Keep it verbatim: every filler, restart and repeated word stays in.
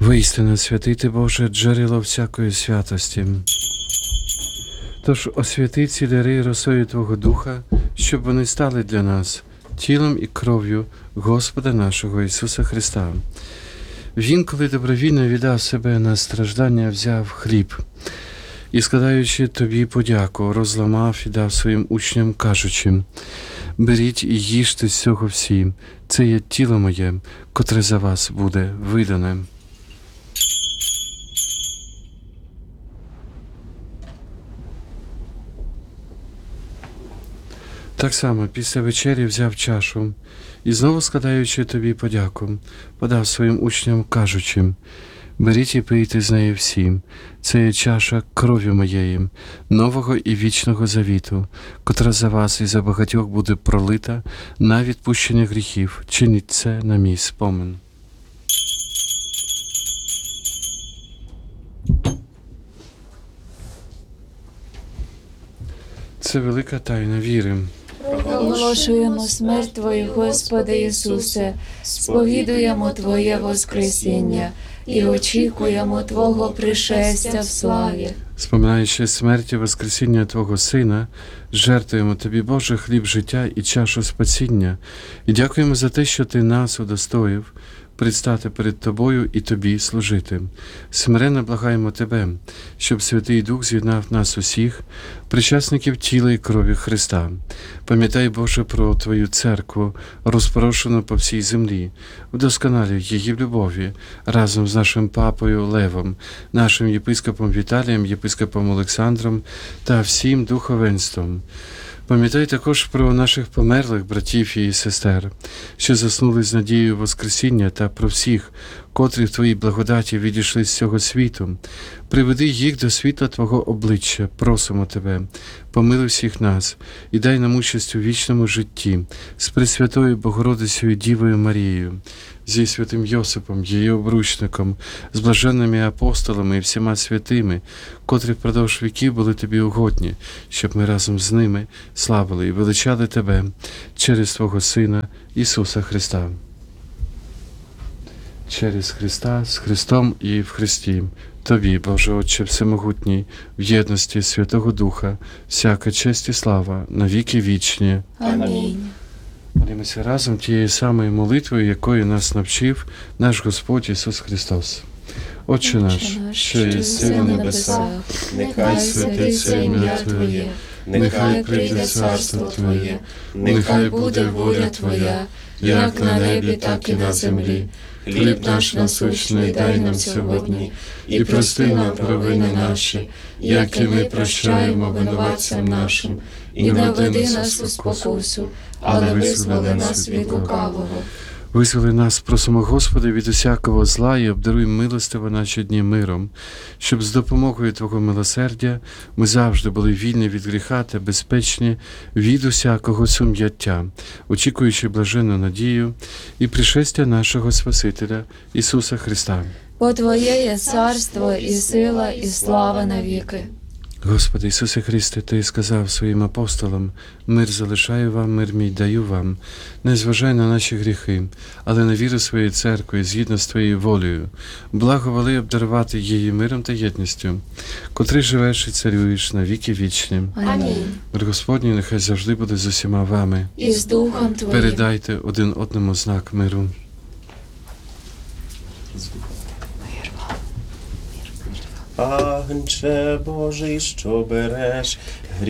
Воістину святий ти, Боже, джерело всякої святості. Тож освяти ці дари росою Твого Духа, щоб вони стали для нас тілом і кров'ю Господа нашого Ісуса Христа. Він, коли добровільно віддав себе на страждання, взяв хліб і, складаючи тобі подяку, розламав і дав своїм учням, кажучи: беріть і їжте з цього всі, це є тіло моє, котре за вас буде видане. Так само після вечері взяв чашу і, знову складаючи тобі подяку, подав своїм учням, кажучи: беріть і пийте з неї всі, це є чаша крові моєї, нового і вічного завіту, котра за вас і за багатьох буде пролита на відпущення гріхів. Чиніть це на мій спомин. Це велика тайна віри. Проголошуємо смерть Твою, Господи Ісусе, сповідуємо Твоє Воскресіння і очікуємо Твого пришестя в славі. Споминаючи смерть і воскресіння Твого Сина, жертвуємо Тобі, Боже, хліб життя і чашу спасіння, і дякуємо за те, що Ти нас удостоїв предстати перед Тобою і Тобі служити. Смиренно благаємо Тебе, щоб Святий Дух з'єднав нас усіх, причасників тіла і крові Христа. Пам'ятай, Боже, про Твою церкву, розпорошену по всій землі, вдосконалюй її в любові, разом з нашим папою Левом, нашим єпископом Віталієм, єпископом Олександром та всім духовенством. Пам'ятай також про наших померлих братів і сестер, що заснули з надією Воскресіння, та про всіх, котрі в Твоїй благодаті відійшли з цього світу. Приведи їх до світла Твого обличчя, просимо Тебе, помилуй всіх нас і дай нам участь у вічному житті з Пресвятою Богородицею Дівою Марією, зі святим Йосипом, її обручником, з блаженними апостолами і всіма святими, котрі впродовж віків були Тобі угодні, щоб ми разом з ними славили і величали Тебе через Твого Сина Ісуса Христа. Через Христа, з Христом і в Христі. Тобі, Боже Отче Всемогутній, в єдності Святого Духа, всяка честь і слава на віки вічні. Амінь. Молімося разом тією самою молитвою, якою нас навчив наш Господь Ісус Христос. Отче наш, що єси на небесах, нехай святиться ім'я Твоє, нехай прийде царство Твоє, нехай буде воля Твоя, як на небі, так і на землі. Хліб наш насущний дай нам сьогодні, і прости нам провини наші, як і ми прощаємо винуватцям нашим, і не введи нас у спокусу, але визволи нас від лукавого. Визволи нас, просимо Господи, від усякого зла і обдаруй милостиво наші дні миром, щоб з допомогою Твого милосердя ми завжди були вільні від гріха та безпечні від усякого сум'яття, очікуючи блаженну надію і пришестя нашого Спасителя Ісуса Христа. Бо Твоє є царство, і сила, і слава навіки. Господи Ісусе Христе, Ти сказав своїм апостолам: мир залишаю вам, мир мій даю вам. Не зважай на наші гріхи, але на віру своєї церкви, згідно з Твоєю волею. Благоволи обдарувати її миром та єдністю, котрий живеш і царюєш на віки вічні. Амінь. Мир Господній нехай завжди буде з усіма вами. І з Духом Твоїм. Передайте один одному знак миру. Агнче Божий, що береш гріх